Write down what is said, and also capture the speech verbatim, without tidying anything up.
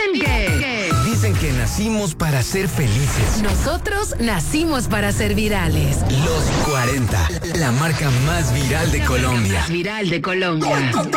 Dicen que... Dicen que nacimos para ser felices. Nosotros nacimos para ser virales. Los cuarenta, la marca más viral de Colombia. Más viral de Colombia.